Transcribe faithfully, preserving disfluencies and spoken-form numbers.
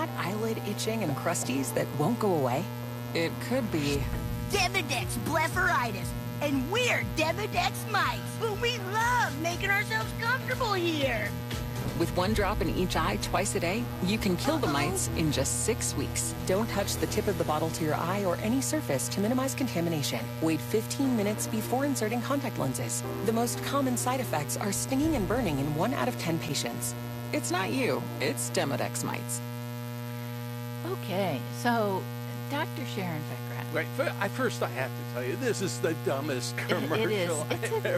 that eyelid itching and crusties that won't go away? It could be Demodex blepharitis. And we're Demodex mites, but we love making ourselves comfortable here. with one drop in each eye twice a day, you can kill the mites in just six weeks. Don't touch the tip of the bottle to your eye or any surface to minimize contamination. Wait fifteen minutes before inserting contact lenses. The most common side effects are stinging and burning in one out of ten patients. It's not you, it's Demodex mites. Okay, so Doctor Sharon Vecrat. Right, fir- I- first I have to tell you, this is the dumbest commercial It is. It's I've a ever